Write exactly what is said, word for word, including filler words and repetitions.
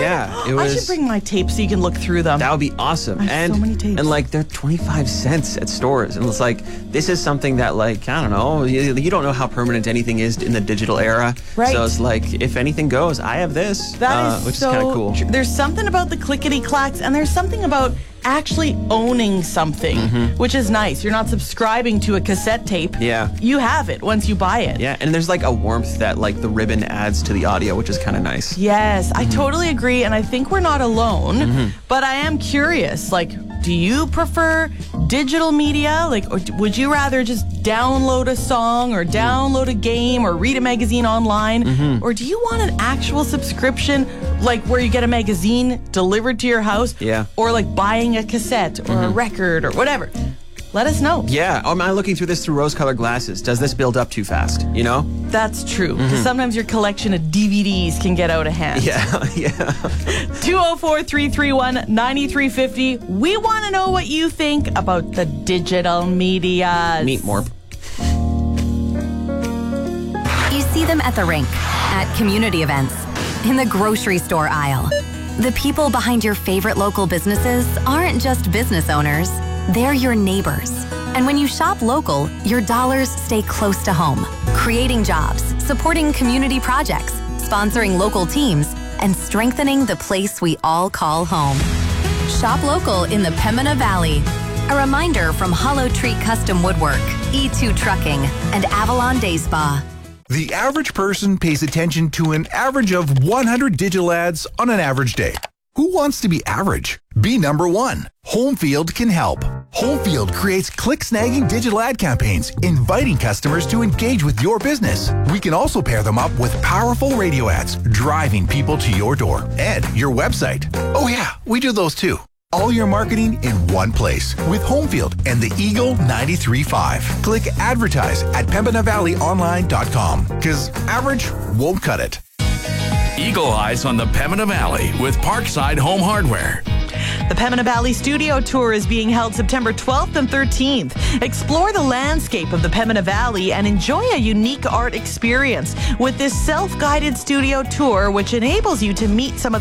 Yeah, it was. I should bring my tapes so you can look through them. That would be awesome. I have and so many tapes. and like they're twenty-five cents at stores, and it's like this is something that like I don't know. You, you don't know how permanent anything is in the digital era. Right. So it's like if anything goes, I have this, That uh, is which so is kind of cool. tr- There's something about the clickety clacks, and there's something about actually owning something, Mm-hmm. which is nice. You're not subscribing to a cassette tape. Yeah. You have it once you buy it. Yeah, and there's like a warmth that like the ribbon adds to the audio, which is kind of nice. Yes, I totally agree, and I think we're not alone. Mm-hmm. But I am curious, like, do you prefer digital media? Like, or d- would you rather just download a song or download a game or read a magazine online? Mm-hmm. Or do you want an actual subscription, like where you get a magazine delivered to your house? Yeah. Or like buying a cassette or a record or whatever? Let us know. Yeah, or am I looking through this through rose-colored glasses? Does this build up too fast? You know? That's true. Because sometimes your collection of D V Ds can get out of hand. Yeah, yeah. two oh four, three three one, nine three five oh. We want to know what you think about the digital media. Meet Morp. You see them at the rink, at community events, in the grocery store aisle. The people behind your favorite local businesses aren't just business owners, they're your neighbors. And when you shop local, your dollars stay close to home, creating jobs, supporting community projects, sponsoring local teams, and strengthening the place we all call home. Shop local in the Pembina Valley. A reminder from Hollow Tree Custom Woodwork, E two Trucking, and Avalon Day Spa. The average person pays attention to an average of one hundred digital ads on an average day. Who wants to be average? Be number one. Homefield can help. Homefield creates click-snagging digital ad campaigns, inviting customers to engage with your business. We can also pair them up with powerful radio ads, driving people to your door and your website. Oh yeah, we do those too. All your marketing in one place with Homefield and the Eagle ninety-three point five. Click advertise at pembina valley online dot com because average won't cut it. Eagle Eyes on the Pembina Valley with Parkside Home Hardware. The Pembina Valley Studio Tour is being held September twelfth and thirteenth. Explore the landscape of the Pembina Valley and enjoy a unique art experience with this self-guided studio tour, which enables you to meet some of